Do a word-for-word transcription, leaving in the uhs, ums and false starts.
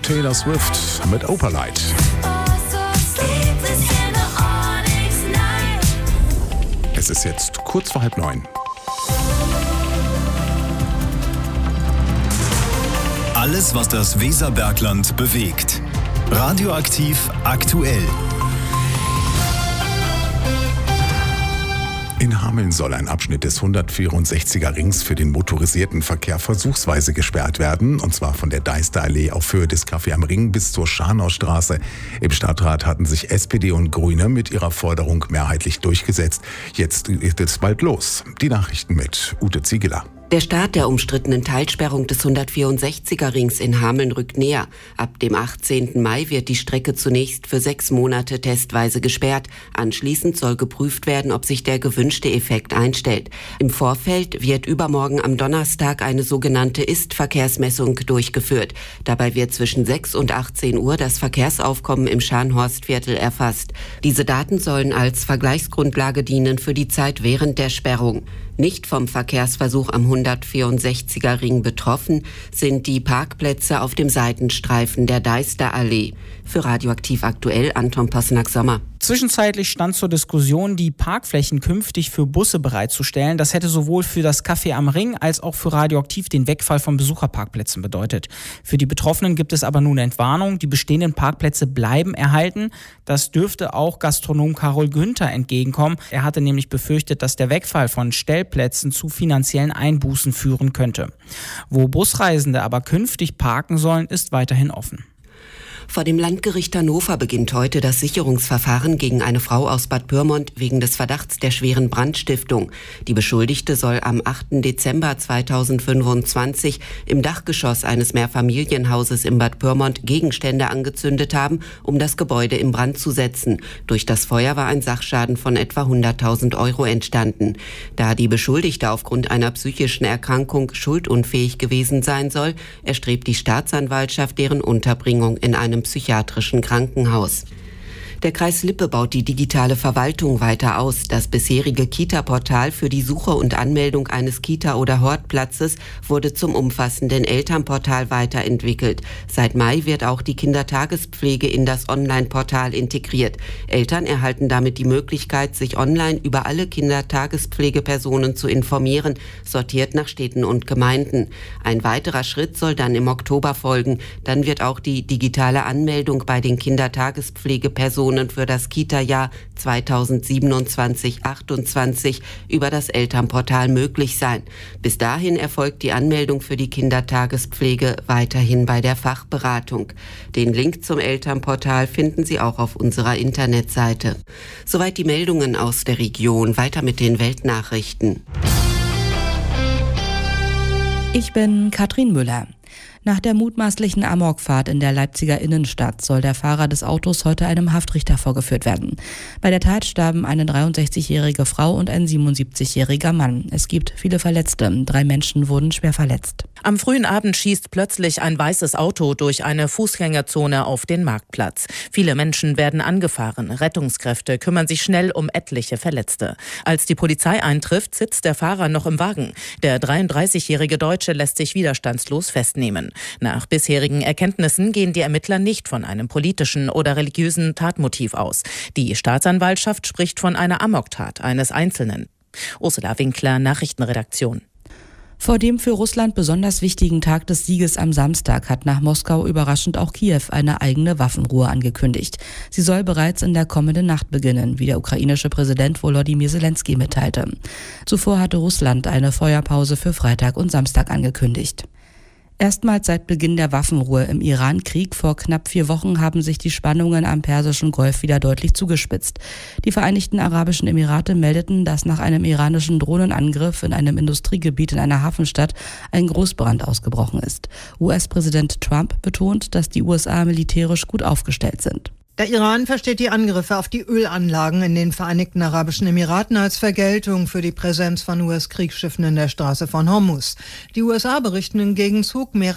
Taylor Swift mit Opalite. Es ist jetzt kurz vor halb neun. Alles, was das Weserbergland bewegt. Radioaktiv aktuell. In Hameln soll ein Abschnitt des hundertvierundsechziger Rings für den motorisierten Verkehr versuchsweise gesperrt werden, und zwar von der Deisterallee auf Höhe des Café am Ring bis zur Scharnaustraße. Im Stadtrat hatten sich S P D und Grüne mit ihrer Forderung mehrheitlich durchgesetzt. Jetzt geht es bald los. Die Nachrichten mit Ute Ziegeler. Der Start der umstrittenen Teilsperrung des hundertvierundsechziger Rings in Hameln rückt näher. Ab dem achtzehnten Mai wird die Strecke zunächst für sechs Monate testweise gesperrt. Anschließend soll geprüft werden, ob sich der gewünschte Effekt einstellt. Im Vorfeld wird übermorgen am Donnerstag eine sogenannte Ist-Verkehrsmessung durchgeführt. Dabei wird zwischen sechs und achtzehn Uhr das Verkehrsaufkommen im Scharnhorstviertel erfasst. Diese Daten sollen als Vergleichsgrundlage dienen für die Zeit während der Sperrung. Nicht vom Verkehrsversuch am hundertvierundsechziger Ring betroffen sind die Parkplätze auf dem Seitenstreifen der Deisterallee. Für Radioaktiv aktuell Anton Passenack-Sommer. Zwischenzeitlich stand zur Diskussion, die Parkflächen künftig für Busse bereitzustellen. Das hätte sowohl für das Café am Ring als auch für Radioaktiv den Wegfall von Besucherparkplätzen bedeutet. Für die Betroffenen gibt es aber nun Entwarnung. Die bestehenden Parkplätze bleiben erhalten. Das dürfte auch Gastronom Karol Günther entgegenkommen. Er hatte nämlich befürchtet, dass der Wegfall von Stellplätzen zu finanziellen Einbußen führen könnte. Wo Busreisende aber künftig parken sollen, ist weiterhin offen. Vor dem Landgericht Hannover beginnt heute das Sicherungsverfahren gegen eine Frau aus Bad Pyrmont wegen des Verdachts der schweren Brandstiftung. Die Beschuldigte soll am achten Dezember zweitausendfünfundzwanzig im Dachgeschoss eines Mehrfamilienhauses in Bad Pyrmont Gegenstände angezündet haben, um das Gebäude in Brand zu setzen. Durch das Feuer war ein Sachschaden von etwa hunderttausend Euro entstanden. Da die Beschuldigte aufgrund einer psychischen Erkrankung schuldunfähig gewesen sein soll, erstrebt die Staatsanwaltschaft deren Unterbringung in einem psychiatrischen Krankenhaus. Der Kreis Lippe baut die digitale Verwaltung weiter aus. Das bisherige Kita-Portal für die Suche und Anmeldung eines Kita- oder Hortplatzes wurde zum umfassenden Elternportal weiterentwickelt. Seit Mai wird auch die Kindertagespflege in das Online-Portal integriert. Eltern erhalten damit die Möglichkeit, sich online über alle Kindertagespflegepersonen zu informieren, sortiert nach Städten und Gemeinden. Ein weiterer Schritt soll dann im Oktober folgen. Dann wird auch die digitale Anmeldung bei den Kindertagespflegepersonen für das Kita-Jahr zweitausendsiebenundzwanzig achtundzwanzig über das Elternportal möglich sein. Bis dahin erfolgt die Anmeldung für die Kindertagespflege weiterhin bei der Fachberatung. Den Link zum Elternportal finden Sie auch auf unserer Internetseite. Soweit die Meldungen aus der Region. Weiter mit den Weltnachrichten. Ich bin Katrin Müller. Nach der mutmaßlichen Amokfahrt in der Leipziger Innenstadt soll der Fahrer des Autos heute einem Haftrichter vorgeführt werden. Bei der Tat starben eine dreiundsechzigjährige Frau und ein siebenundsiebzigjähriger Mann. Es gibt viele Verletzte. Drei Menschen wurden schwer verletzt. Am frühen Abend schießt plötzlich ein weißes Auto durch eine Fußgängerzone auf den Marktplatz. Viele Menschen werden angefahren. Rettungskräfte kümmern sich schnell um etliche Verletzte. Als die Polizei eintrifft, sitzt der Fahrer noch im Wagen. Der dreiunddreißigjährige Deutsche lässt sich widerstandslos festnehmen. Nach bisherigen Erkenntnissen gehen die Ermittler nicht von einem politischen oder religiösen Tatmotiv aus. Die Staatsanwaltschaft spricht von einer Amoktat eines Einzelnen. Ursula Winkler, Nachrichtenredaktion. Vor dem für Russland besonders wichtigen Tag des Sieges am Samstag hat nach Moskau überraschend auch Kiew eine eigene Waffenruhe angekündigt. Sie soll bereits in der kommenden Nacht beginnen, wie der ukrainische Präsident Volodymyr Zelensky mitteilte. Zuvor hatte Russland eine Feuerpause für Freitag und Samstag angekündigt. Erstmals seit Beginn der Waffenruhe im Iran-Krieg vor knapp vier Wochen haben sich die Spannungen am Persischen Golf wieder deutlich zugespitzt. Die Vereinigten Arabischen Emirate meldeten, dass nach einem iranischen Drohnenangriff in einem Industriegebiet in einer Hafenstadt ein Großbrand ausgebrochen ist. U S-Präsident Trump betont, dass die U S A militärisch gut aufgestellt sind. Der Iran versteht die Angriffe auf die Ölanlagen in den Vereinigten Arabischen Emiraten als Vergeltung für die Präsenz von U S-Kriegsschiffen in der Straße von Hormuz. Die U S A berichten im Gegenzug, mehrere